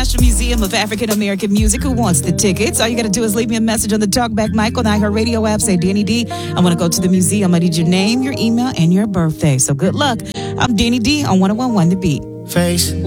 National Museum of African American Music. Who wants the tickets? All you got to do is leave me a message on the Talkback Mic on the iHeartRadio app. Say, Danny D, I want to go to the museum. I need your name, your email, and your birthday. So good luck. I'm Danny D on 101.1 The Beat. Face